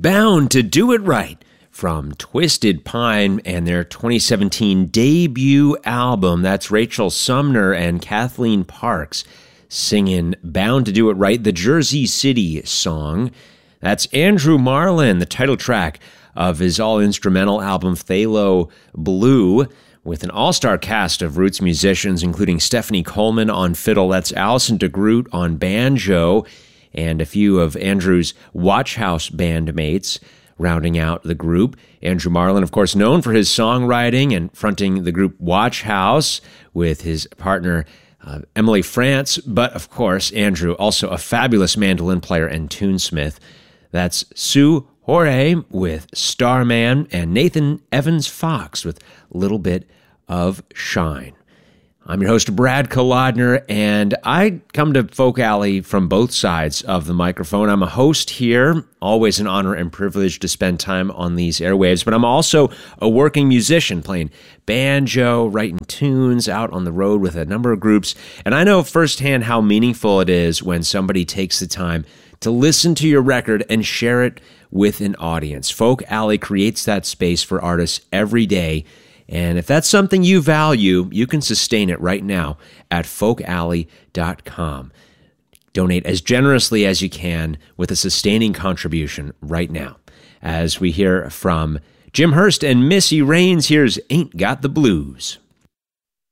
Bound to Do It Right from Twisted Pine and their 2017 debut album. That's Rachel Sumner and Kathleen Parks singing Bound to Do It Right, the Jersey City song. That's Andrew Marlin, the title track of his all-instrumental album Phthalo Blue, with an all-star cast of roots musicians, including Stephanie Coleman on fiddle. That's Allison DeGroot on banjo, and a few of Andrew's Watch House bandmates rounding out the group. Andrew Marlin, of course, known for his songwriting and fronting the group Watch House with his partner Emily France, but of course, Andrew, also a fabulous mandolin player and tunesmith. That's Sue Jorge with Starman and Nathan Evans Fox with Little Bit of Shine. I'm your host, Brad Kolodner, and I come to Folk Alley from both sides of the microphone. I'm a host here, always an honor and privilege to spend time on these airwaves, but I'm also a working musician, playing banjo, writing tunes, out on the road with a number of groups, and I know firsthand how meaningful it is when somebody takes the time to listen to your record and share it with an audience. Folk Alley creates that space for artists every day, and if that's something you value, you can sustain it right now at folkalley.com. Donate as generously as you can with a sustaining contribution right now. As we hear from Jim Hurst and Missy Raines, here's Ain't Got the Blues.